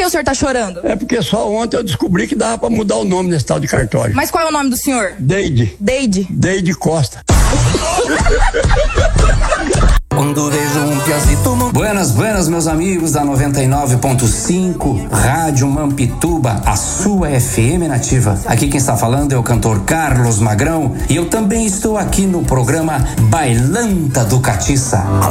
que o senhor tá chorando? É porque só ontem eu descobri que dava pra mudar o nome nesse tal de cartório. Mas qual é o nome do senhor? Deide. Deide? Deide Costa. Quando vejo um piazito... Buenas, meus amigos da 99.5 Rádio Mampituba, a sua FM nativa. Aqui quem está falando é o cantor Carlos Magrão e eu também estou aqui no programa Bailanta do Catiça.